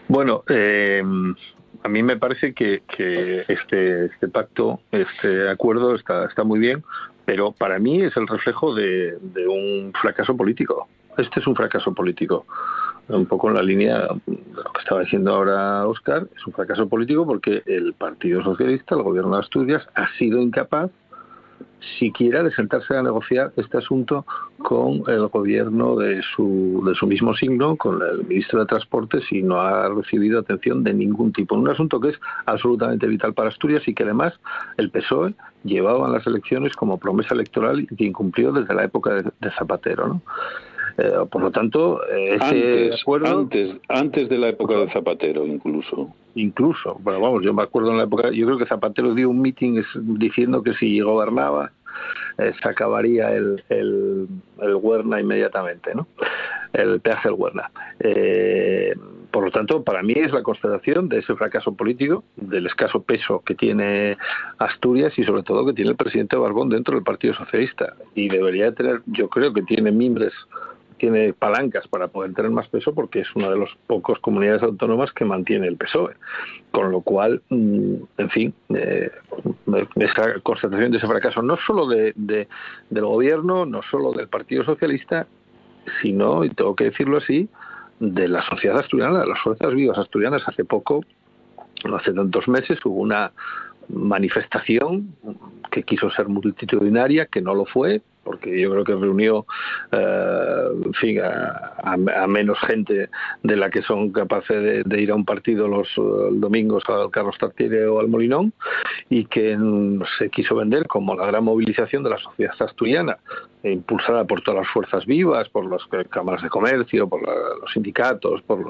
Bueno, a mí me parece que este pacto, este acuerdo está muy bien, pero para mí es el reflejo de un fracaso político. Este es un fracaso político. Un poco en la línea de lo que estaba diciendo ahora Óscar, es un fracaso político porque el Partido Socialista, el gobierno de Asturias, ha sido incapaz siquiera de sentarse a negociar este asunto con el gobierno de su mismo signo, con el ministro de Transportes, y no ha recibido atención de ningún tipo. En un asunto que es absolutamente vital para Asturias y que además el PSOE llevaba en las elecciones como promesa electoral y que incumplió desde la época de Zapatero, ¿no? Por lo tanto, ese acuerdo... Antes de la época de Zapatero, incluso. Bueno, vamos, yo me acuerdo en la época, yo creo que Zapatero dio un meeting diciendo que si gobernaba se acabaría el Huerna inmediatamente, ¿no? El peaje del Huerna. Por lo tanto, para mí es la constatación de ese fracaso político, del escaso peso que tiene Asturias y sobre todo que tiene el presidente Barbón dentro del Partido Socialista. Y debería tener, yo creo que tiene mimbres, tiene palancas para poder tener más peso porque es una de las pocas comunidades autónomas que mantiene el PSOE. Con lo cual, en fin, esa constatación de ese fracaso no solo del gobierno, no solo del Partido Socialista, sino, y tengo que decirlo así, de la sociedad asturiana, de las fuerzas vivas asturianas. Hace poco, no hace tantos meses, hubo una manifestación que quiso ser multitudinaria, que no lo fue, porque yo creo que reunió en fin, a menos gente de la que son capaces de ir a un partido los domingos al Carlos Tartiere o al Molinón, y que se quiso vender como la gran movilización de la sociedad asturiana, impulsada por todas las fuerzas vivas, por las cámaras de comercio, por los sindicatos, por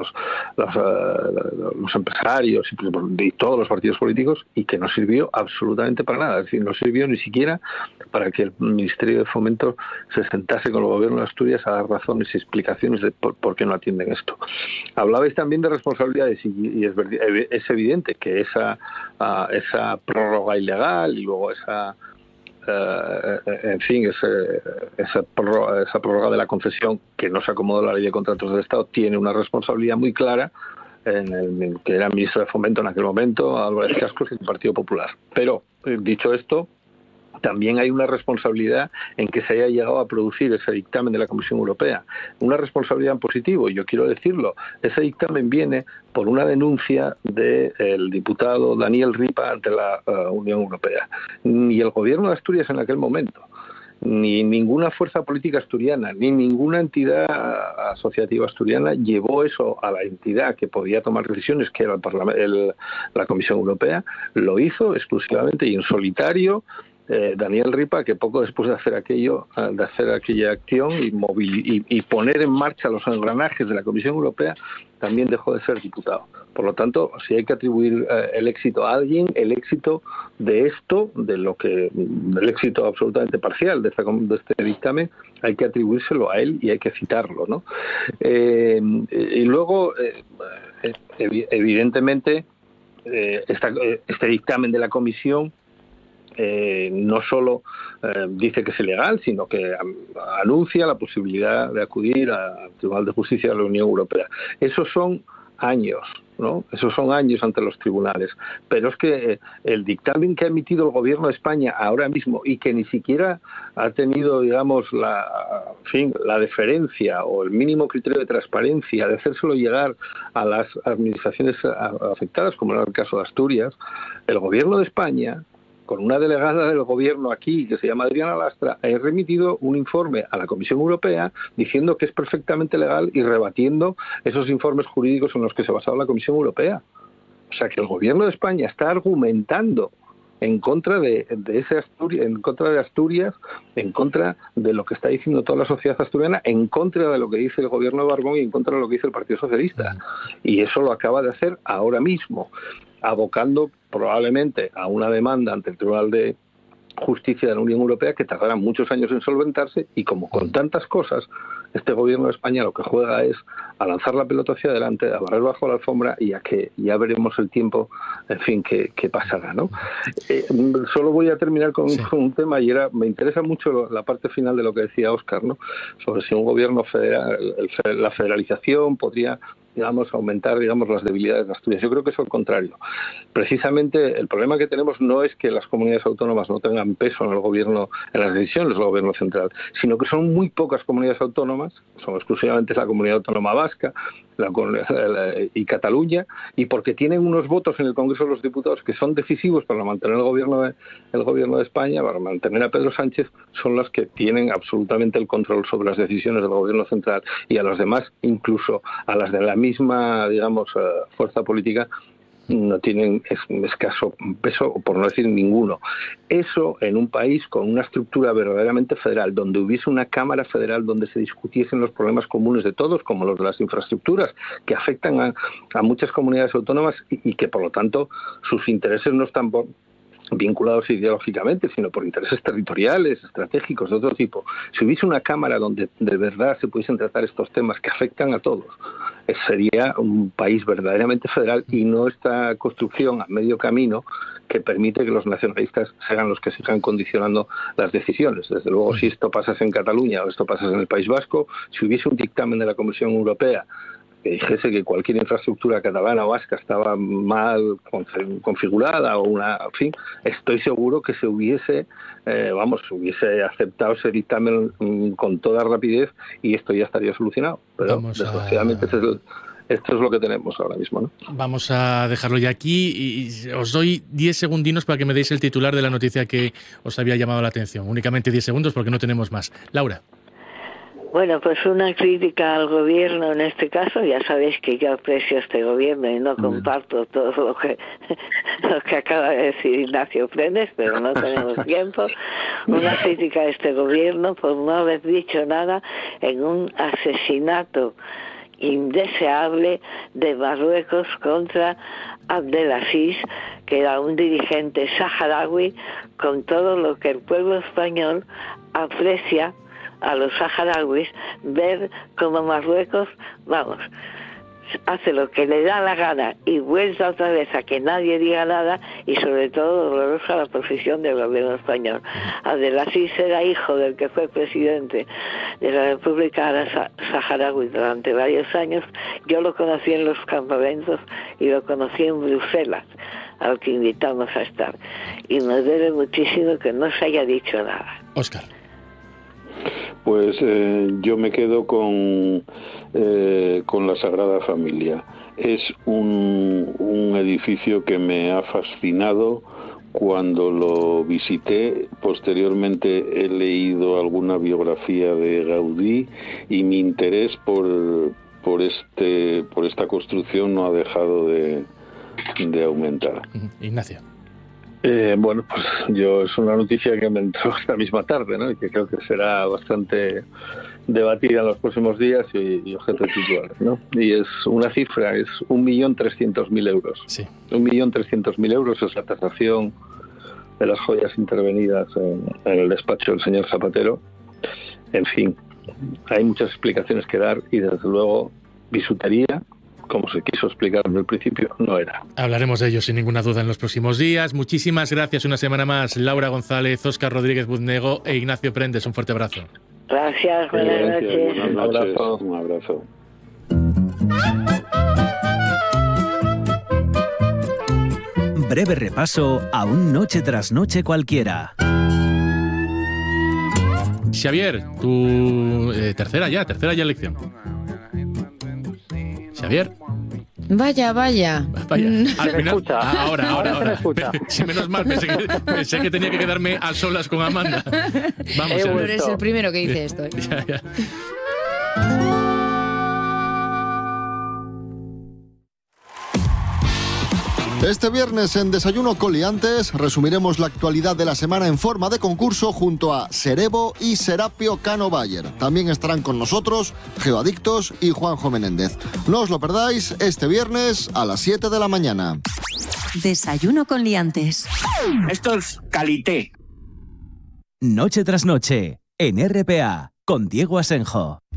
los empresarios y todos los partidos políticos, y que no sirvió absolutamente para nada. Es decir, no sirvió ni siquiera para que el Ministerio de Fomento se sentase con el gobierno de Asturias a dar razones y explicaciones de por qué no atienden esto. Hablabais también de responsabilidades y es evidente que esa prórroga ilegal y luego en fin, esa prórroga de la concesión que no se acomodó a la ley de contratos del Estado tiene una responsabilidad muy clara en el que era ministro de Fomento en aquel momento, Álvarez Cascos, y el Partido Popular. Pero, dicho esto, también hay una responsabilidad en que se haya llegado a producir ese dictamen de la Comisión Europea. Una responsabilidad en positivo, y yo quiero decirlo. Ese dictamen viene por una denuncia del diputado Daniel Ripa ante la Unión Europea. Ni el gobierno de Asturias en aquel momento, ni ninguna fuerza política asturiana, ni ninguna entidad asociativa asturiana llevó eso a la entidad que podía tomar decisiones, que era la Comisión Europea. Lo hizo exclusivamente y en solitario Daniel Ripa, que poco después de hacer aquella acción y poner en marcha los engranajes de la Comisión Europea, también dejó de ser diputado. Por lo tanto, si hay que atribuir el éxito a alguien, el éxito de esto, del éxito absolutamente parcial de este dictamen, hay que atribuírselo a él y hay que citarlo, ¿no? Y luego, evidentemente, este dictamen de la Comisión no solo dice que es ilegal, sino que anuncia la posibilidad de acudir al Tribunal de Justicia de la Unión Europea. Esos son años, ¿no? Esos son años ante los tribunales. Pero es que el dictamen que ha emitido el Gobierno de España ahora mismo y que ni siquiera ha tenido, digamos, la deferencia o el mínimo criterio de transparencia de hacérselo llegar a las administraciones afectadas, como era el caso de Asturias, el Gobierno de España, con una delegada del gobierno aquí, que se llama Adriana Lastra, ha remitido un informe a la Comisión Europea diciendo que es perfectamente legal y rebatiendo esos informes jurídicos en los que se basaba la Comisión Europea. O sea que el gobierno de España está argumentando en contra de Asturias, en contra de lo que está diciendo toda la sociedad asturiana, en contra de lo que dice el gobierno de Barbón y en contra de lo que dice el Partido Socialista. Y eso lo acaba de hacer ahora mismo, abocando probablemente a una demanda ante el Tribunal de Justicia de la Unión Europea que tardará muchos años en solventarse, y como con tantas cosas, este gobierno de España lo que juega es a lanzar la pelota hacia adelante, a barrer bajo la alfombra y a que ya veremos el tiempo, en fin, que pasará, ¿no? Solo voy a terminar con un tema, y me interesa mucho la parte final de lo que decía Óscar, ¿no? Sobre si un gobierno federal, la federalización podría aumentar, las debilidades de Asturias. Yo creo que es al contrario. Precisamente el problema que tenemos no es que las comunidades autónomas no tengan peso en el gobierno, en las decisiones del gobierno central, sino que son muy pocas comunidades autónomas, son exclusivamente la comunidad autónoma vasca y Cataluña, y porque tienen unos votos en el Congreso de los Diputados que son decisivos para mantener el gobierno de España, para mantener a Pedro Sánchez, son las que tienen absolutamente el control sobre las decisiones del gobierno central, y a los demás, incluso a las de la misma, fuerza política, no tienen escaso peso, por no decir ninguno. Eso en un país con una estructura verdaderamente federal, donde hubiese una Cámara Federal donde se discutiesen los problemas comunes de todos, como los de las infraestructuras, que afectan a muchas comunidades autónomas y que, por lo tanto, sus intereses no están vinculados ideológicamente, sino por intereses territoriales, estratégicos, de otro tipo. Si hubiese una Cámara donde de verdad se pudiesen tratar estos temas que afectan a todos, sería un país verdaderamente federal, y no esta construcción a medio camino que permite que los nacionalistas sean los que sigan condicionando las decisiones. Desde luego, si esto pasase en Cataluña o esto pasase en el País Vasco, si hubiese un dictamen de la Comisión Europea que dijese que cualquier infraestructura catalana o vasca estaba mal configurada en fin, estoy seguro que se hubiese aceptado ese dictamen con toda rapidez, y esto ya estaría solucionado. Pero desgraciadamente esto es lo que tenemos ahora mismo, ¿no? Vamos a dejarlo ya aquí y os doy 10 segundinos para que me deis el titular de la noticia que os había llamado la atención. Únicamente 10 segundos porque no tenemos más. Laura. Bueno, pues una crítica al gobierno en este caso. Ya sabéis que yo aprecio este gobierno y no comparto todo lo que acaba de decir Ignacio Prendes, pero no tenemos tiempo. Una crítica a este gobierno por no haber dicho nada en un asesinato indeseable de Marruecos contra Abdelaziz, que era un dirigente saharaui, con todo lo que el pueblo español aprecia a los saharauis, ver cómo Marruecos, hace lo que le da la gana y vuelve otra vez a que nadie diga nada, y sobre todo dolorosa la posición del gobierno español. Abdelaziz era hijo del que fue presidente de la República Saharaui durante varios años. Yo lo conocí en los campamentos y lo conocí en Bruselas, al que invitamos a estar, y me duele muchísimo que no se haya dicho nada. Óscar. Pues yo me quedo con la Sagrada Familia. Es un edificio que me ha fascinado cuando lo visité. Posteriormente he leído alguna biografía de Gaudí, y mi interés por esta construcción no ha dejado de aumentar. Ignacio. Bueno, pues es una noticia que me entró esta misma tarde, ¿no? Y que creo que será bastante debatida en los próximos días y objeto de titulares, ¿no? Y es una cifra, es 1.300.000 euros. Sí. 1.300.000 euros es la tasación de las joyas intervenidas en el despacho del señor Zapatero. En fin, hay muchas explicaciones que dar, y desde luego bisutería, como se quiso explicar desde el principio, no era. Hablaremos de ello sin ninguna duda en los próximos días. Muchísimas gracias una semana más, Laura González, Óscar Rodríguez Buznego e Ignacio Prendes. Un fuerte abrazo. Gracias, buenas noches. Un abrazo. Breve repaso a un Noche tras Noche cualquiera. Xavier, tu tercera ya elección. Xavier. Vaya. Al final, escucha. Ahora. Escucha. Sí, menos mal, pensé que tenía que quedarme a solas con Amanda. Vamos, No eres el primero que dice esto. Ya. Este viernes en Desayuno con Liantes resumiremos la actualidad de la semana en forma de concurso junto a Serebo y Serapio Cano Bayer. También estarán con nosotros Geoadictos y Juanjo Menéndez. No os lo perdáis este viernes a las 7 de la mañana. Desayuno con Liantes. Esto es calité. Noche tras Noche en RPA con Diego Asenjo.